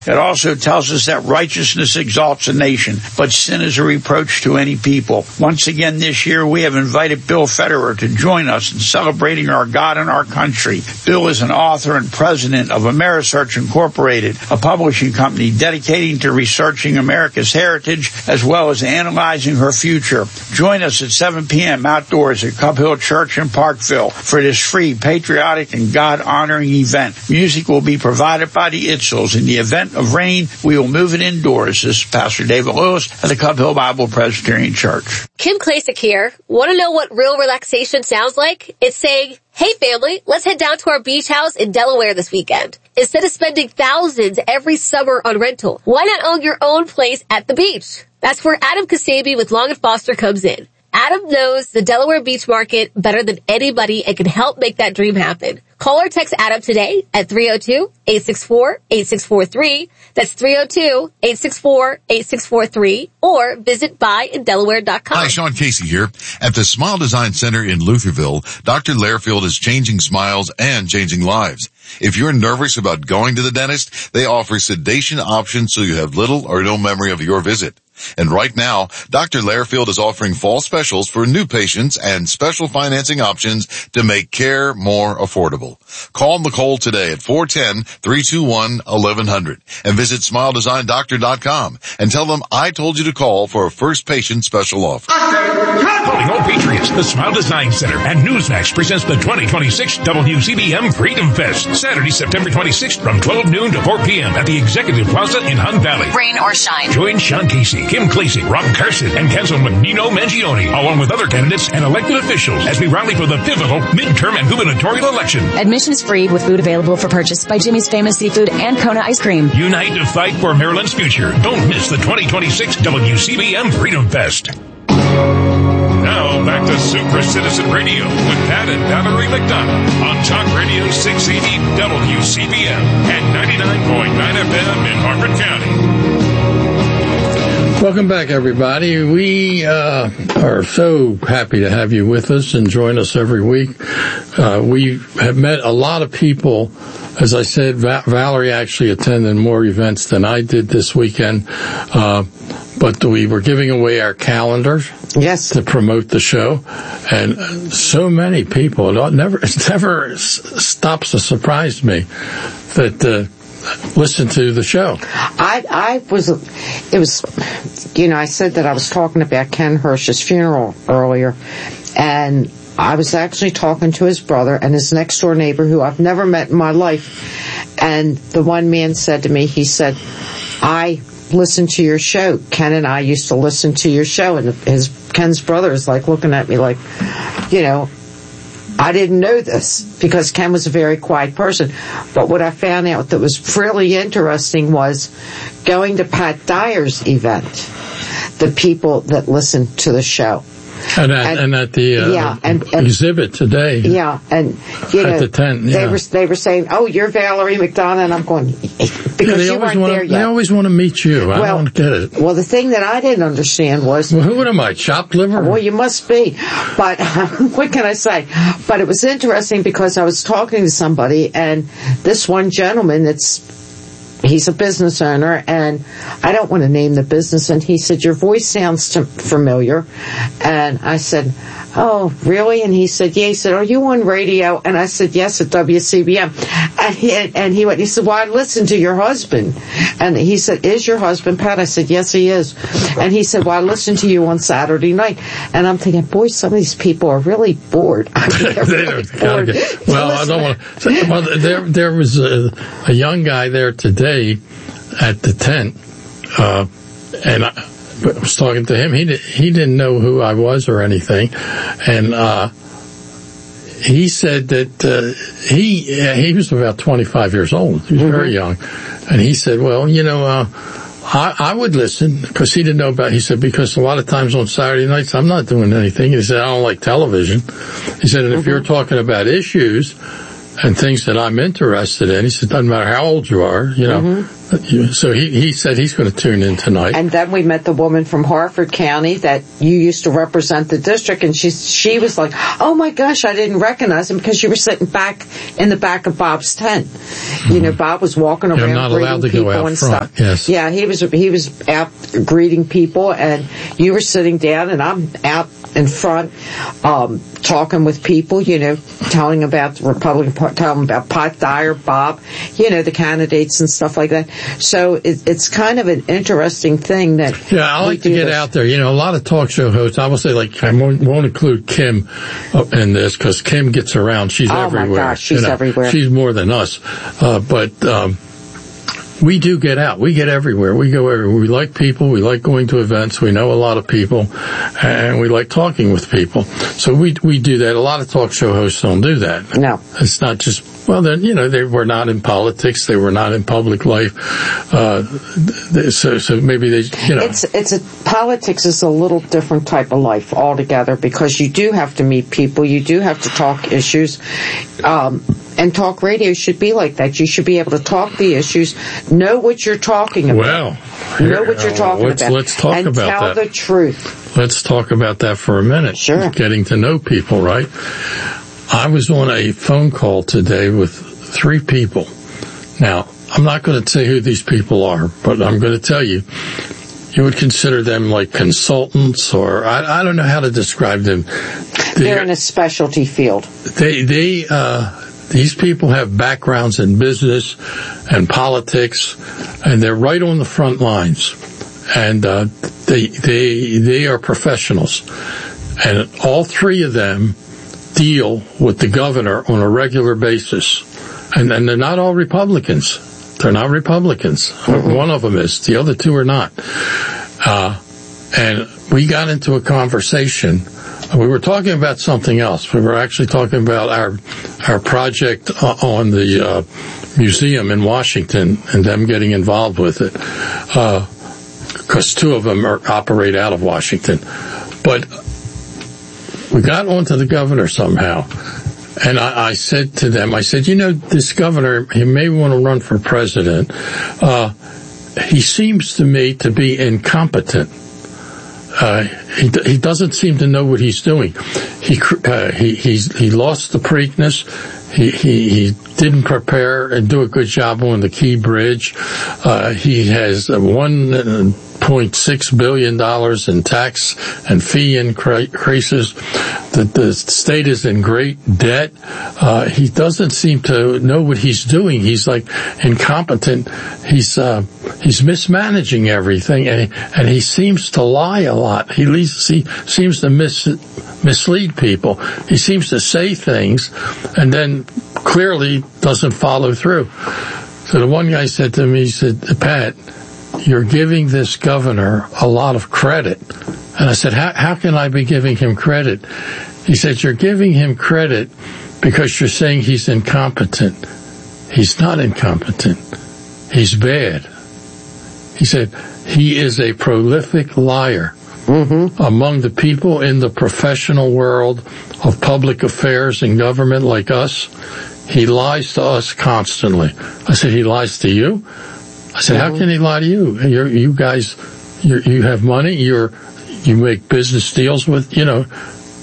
It also tells us that righteousness exalts a nation, but sin is a reproach to any people. Once again this year, we have invited Bill Federer to join us in celebrating our God and our country. Bill is an author and president of Amerisearch Incorporated, a publishing company dedicating to researching America's heritage as well as analyzing her future. Join us at 7 p.m. outdoors at Cub Hill Church in Parkville for this free, patriotic, and God-honoring event. Music will be provided by the Itzels. In the event of rain, we will move it indoors. This is Pastor David Lewis at the Cub Hill Bible Presbyterian Church. Kim Klasick here. Want to know what real relaxation sounds like? It's saying, hey family, let's head down to our beach house in Delaware this weekend. Instead of spending thousands every summer on rental, why not own your own place at the beach? That's where Adam Kasabi with Long & Foster comes in. Adam knows the Delaware beach market better than anybody and can help make that dream happen. Call or text Adam today at 302-864-8643. That's 302-864-8643. Or visit buyindelaware.com. Hi, Sean Casey here. At the Smile Design Center in Lutherville, Dr. Lairfield is changing smiles and changing lives. If you're nervous about going to the dentist, they offer sedation options so you have little or no memory of your visit. And right now, Dr. Lairfield is offering fall specials for new patients and special financing options to make care more affordable. Call Nicole today at 410-321-1100 and visit SmileDesignDoctor.com and tell them I told you to call for a first patient special offer. Calling all Patriots, the Smile Design Center and Newsmax presents the 2026 WCBM Freedom Fest, Saturday, September 26th from 12 noon to 4 p.m. at the Executive Plaza in Hunt Valley. Rain or shine. Join Sean Casey, Kim Klasick, Rob Carson, and Councilman Nino Mangione, along with other candidates and elected officials as we rally for the pivotal midterm and gubernatorial election. Admission is free with food available for purchase by Jimmy's Famous Seafood and Kona Ice Cream. Unite to fight for Maryland's future. Don't miss the 2026 WCBM Freedom Fest. Now back to Super Citizen Radio with Pat and Valerie McDonald on Talk Radio 680 WCBM and 99.9 FM in Harford County. Welcome back, everybody. We are so happy to have you with us and join us every week. We have met a lot of people. As I said, Valerie actually attended more events than I did this weekend. But we were giving away our calendars. Yes. To promote the show. And so many people, it never stops to surprise me that, listen to the show. I said that I was talking about Ken Hirsch's funeral earlier, and I was actually talking to his brother and his next door neighbor who I've never met in my life. And the one man said to me, he said, I listen to your show. Ken and I used to listen to your show. And Ken's brother is like looking at me like, I didn't know this because Ken was a very quiet person. But what I found out that was really interesting was going to Pat Dyer's event, the people that listened to the show. And at the exhibit today. Yeah, and at the tent, they were saying, "Oh, you're Valerie McDonald," and I'm going because you weren't there yet. They always want to meet you. I don't get it. Well, the thing that I didn't understand was, who am I, chopped liver? Well, you must be, but what can I say? But it was interesting because I was talking to somebody, and this one gentleman he's a business owner, and I don't want to name the business, and he said, your voice sounds familiar. And I said, oh, really? And he said, yeah. He said, are you on radio? And I said, yes, at WCBM. And he said, well, I listen to your husband. And he said, is your husband Pat? I said, yes, he is. And he said, well, I listen to you on Saturday night. And I'm thinking, boy, some of these people are really bored. I mean, they're really bored. Well, I don't want to. Well, there was a young guy there today at the tent, and I was talking to him. He didn't know who I was or anything, and he said that he was about 25 years old. He was very young, and he said, "Well, I would listen," because he didn't know about. He said, because a lot of times on Saturday nights I'm not doing anything. He said, I don't like television. He said, and if you're talking about issues and things that I'm interested in, he said, doesn't matter how old you are, So he said he's going to tune in tonight. And then we met the woman from Harford County that you used to represent the district, and she was like, "Oh my gosh, I didn't recognize him because you were sitting back in the back of Bob's tent." You know, Bob was walking around not greeting allowed to people go out and front. stuff. Yes. Yeah, he was out greeting people, and you were sitting down, and I'm out in front, talking with people, you know, telling about the Republican Party, telling about Pat Dyer, Bob, you know, the candidates and stuff like that. So it's kind of an interesting thing that. Yeah, I like to get out there. You know, a lot of talk show hosts, I will say, like, I won't include Kim in this because Kim gets around. She's everywhere. Oh my gosh, she's everywhere. She's more than us. But we do get out. We get everywhere. We go everywhere. We like people. We like going to events. We know a lot of people, and we like talking with people. So we do that. A lot of talk show hosts don't do that. No. It's not just, well, then, you know, they were not in politics. They were not in public life. So maybe they, you know. Politics is a little different type of life altogether because you do have to meet people. You do have to talk issues. And talk radio should be like that. You should be able to talk the issues, know what you're talking about. Well, know what you're talking about. Let's talk and about tell that. the truth. Let's talk about that for a minute. Sure. Getting to know people, right? I was on a phone call today with 3 people. Now, I'm not going to say who these people are, but I'm going to tell you. You would consider them like consultants, or I don't know how to describe them. They're in a specialty field. These people have backgrounds in business and politics, and they're right on the front lines. And they are professionals. And all 3 of them deal with the governor on a regular basis. And they're not all Republicans. They're not Republicans. Mm-hmm. One of them is. The other 2 are not. And we got into a conversation. We were talking about something else. We were actually talking about our project on the museum in Washington and them getting involved with it. Because 2 of them operate out of Washington. But we got onto the governor somehow. And I said to them, you know, this governor, he may want to run for president. He seems to me to be incompetent. He doesn't seem to know what he's doing. He lost the Preakness. He didn't prepare and do a good job on the Key Bridge. He has $1.6 billion in tax and fee increases. The state is in great debt. He doesn't seem to know what he's doing. He's like incompetent. He's mismanaging everything, and he seems to lie a lot. He seems to mislead people. He seems to say things and then clearly doesn't follow through. So the one guy said to me, he said, "Pat, you're giving this governor a lot of credit." And I said, how can I be giving him credit? He said, "You're giving him credit because you're saying he's incompetent." He's not incompetent. He's bad. He said, he is a prolific liar. Mm-hmm. Among the people in the professional world of public affairs and government like us, he lies to us constantly. I said, he lies to you? I said, how can he lie to you? You guys, you have money, you make business deals with, you know.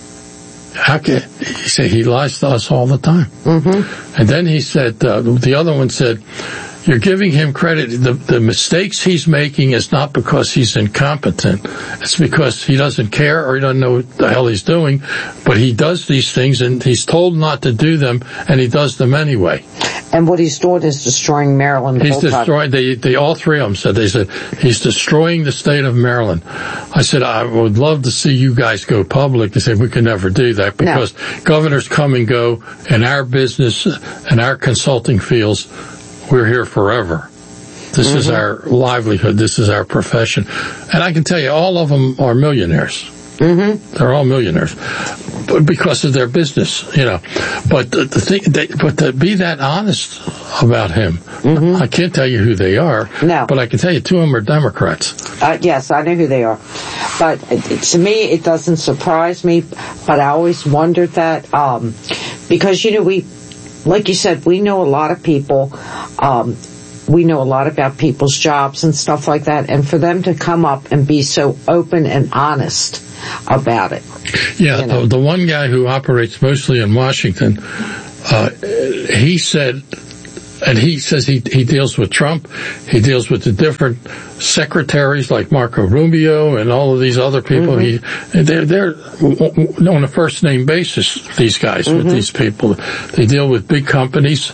How can, he said, he lies to us all the time. Mm-hmm. And then he said, the other one said, you're giving him credit. The mistakes he's making is not because he's incompetent. It's because he doesn't care or he doesn't know what the hell he's doing. But he does these things and he's told not to do them and he does them anyway. And what he's doing is destroying Maryland. He's destroying, all 3 of them said, they said, he's destroying the state of Maryland. I said, I would love to see you guys go public. They said, we can never do that because governors come and go in our business and our consulting fields. We're here forever. This is our livelihood. This is our profession. And I can tell you, all of them are millionaires. Mm-hmm. They're all millionaires because of their business, you know. But but to be that honest about him, I can't tell you who they are. No. But I can tell you 2 of them are Democrats. Yes, I know who they are. But to me, it doesn't surprise me. But I always wondered that because, you know, like you said, we know a lot of people we know a lot about people's jobs and stuff like that, and for them to come up and be so open and honest about it. Yeah, the one guy who operates mostly in Washington, he said, and he says he deals with Trump, he deals with the different secretaries like Marco Rubio and all of these other people. They're on a first name basis, these guys, with these people. They deal with big companies.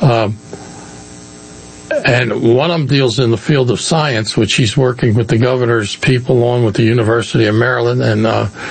And one of them deals in the field of science, which he's working with the governor's people along with the University of Maryland. And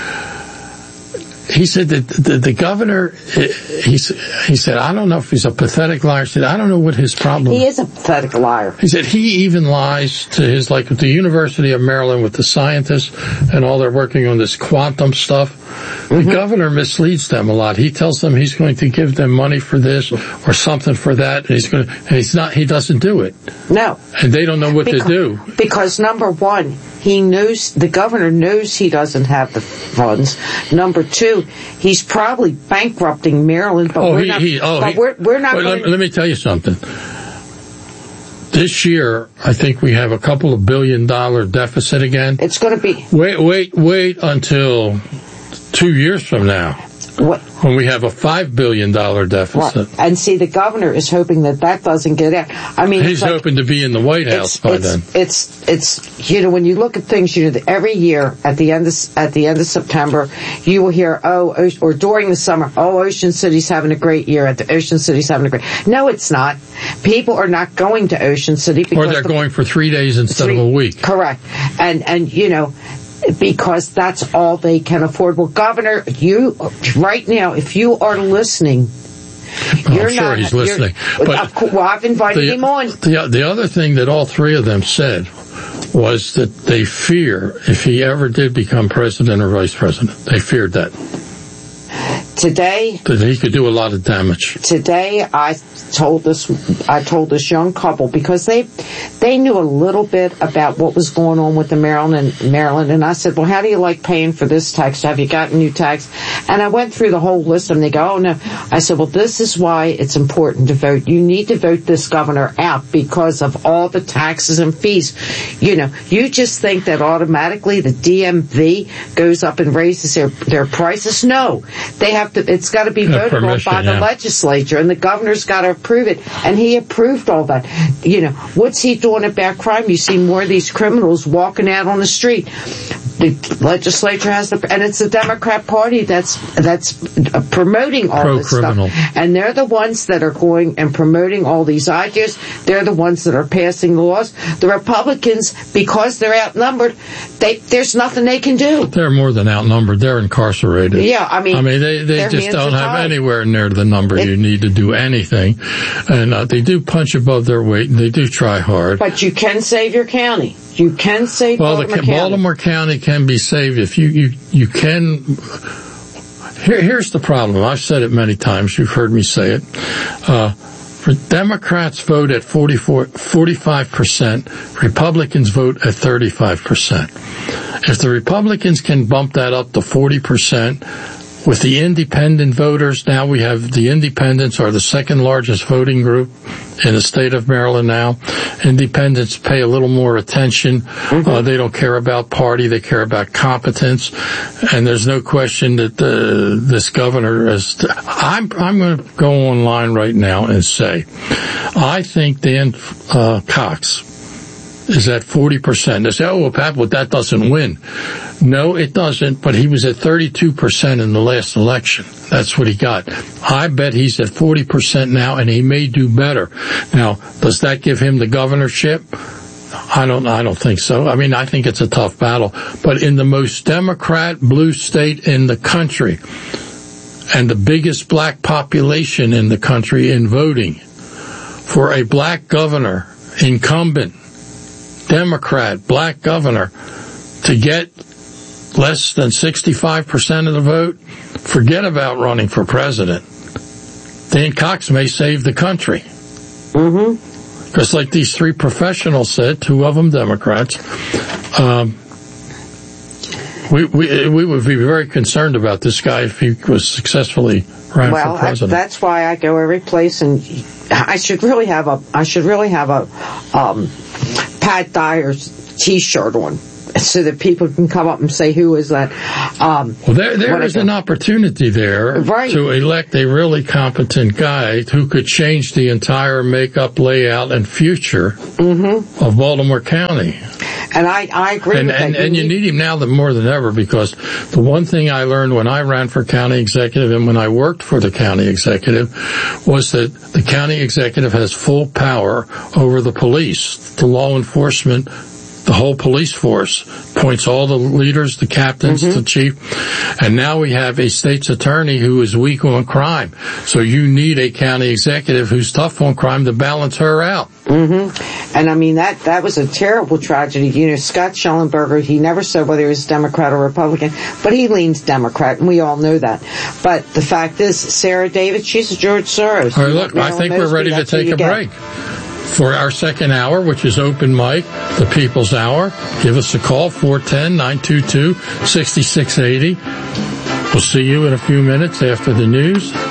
he said that the governor, he said, I don't know if he's a pathetic liar. He said, I don't know what his problem is. He is a pathetic liar. He said he even lies to his, like with the University of Maryland with the scientists and all, they're working on this quantum stuff. The governor misleads them a lot. He tells them he's going to give them money for this or something for that, and he doesn't do it. No. And they don't know what to do. Because number one, the governor knows he doesn't have the funds. Number two, he's probably bankrupting Maryland, but we're not going to... Let me tell you something. This year, I think we have a couple of $1 billion deficit again. It's going to be... Wait until 2 years from now. When we have a $5 billion deficit. Right. And see, the governor is hoping that doesn't get out. I mean, he's hoping to be in the White House by then. It's when you look at things, every year at the end of September, you will hear, or during the summer, Ocean City's having a great year. Ocean City's having a great. No, it's not. People are not going to Ocean City because they're going for 3 days instead of a week. Correct. And because that's all they can afford. Well, Governor, you right now, if you are listening, I'm sure he's listening. But I've invited him on. The other thing that all three of them said was that they fear if he ever did become president or vice president, they feared that. Today, that he could do a lot of damage. Today, I told this young couple, because they knew a little bit about what was going on with the Maryland, and I said, well, how do you like paying for this tax? Have you gotten new tax? And I went through the whole list, and they go, oh no. I said, well, this is why it's important to vote. You need to vote this governor out because of all the taxes and fees. You just think that automatically the DMV goes up and raises their prices. No, they have to. It's got to be voted on by the legislature, and the governor's got to approve it. And he approved all that. What's he doing about crime? You see more of these criminals walking out on the street. The legislature has and it's the Democrat Party that's promoting all this stuff. And they're the ones that are going and promoting all these ideas. They're the ones that are passing the laws. The Republicans, because they're outnumbered, there's nothing they can do. They're more than outnumbered. They're incarcerated. Yeah, I mean they just don't have anywhere near the number you need to do anything. And they do punch above their weight, and they do try hard. But you can save your county. You can save Baltimore County. Baltimore County can be saved if you can. Here's the problem. I've said it many times. You've heard me say it. For Democrats vote at 45%. Republicans vote at 35%. If the Republicans can bump that up to 40%, with the independent voters, now we have the independents are the second largest voting group in the state of Maryland now. Independents pay a little more attention. They don't care about party. They care about competence. And there's no question that this governor is... I'm going to go online right now and say, I think Dan Cox is at 40%. They say, oh, well, Pat, but that doesn't win. No, it doesn't, but he was at 32% in the last election. That's what he got. I bet he's at 40% now, and he may do better. Now, does that give him the governorship? I don't think so. I mean, I think it's a tough battle. But in the most Democrat blue state in the country, and the biggest black population in the country in voting, for a black governor, incumbent, Democrat, black governor, to get less than 65% of the vote, forget about running for president. Dan Cox may save the country. Because like these three professionals said, two of them Democrats, we would be very concerned about this guy if he was successfully ran for president. That's why I go every place and I should really have a Pat Dyer's T-shirt on, so that people can come up and say, who is that? Well, there is an opportunity there to elect a really competent guy who could change the entire makeup, layout, and future of Baltimore County. And I agree with that. And you need him now more than ever, because the one thing I learned when I ran for county executive and when I worked for the county executive was that the county executive has full power over the police, the law enforcement, the whole police force, points all the leaders, the captains, the chief, and now we have a state's attorney who is weak on crime. So you need a county executive who's tough on crime to balance her out. And I mean, that was a terrible tragedy. You know, Scott Schellenberger, he never said whether he was Democrat or Republican, but he leans Democrat, and we all know that. But the fact is, Sarah David, she's a George Soros. All right, look, I think we're ready to take a break. For our second hour, which is open mic, the People's Hour, give us a call, 410-922-6680. We'll see you in a few minutes after the news.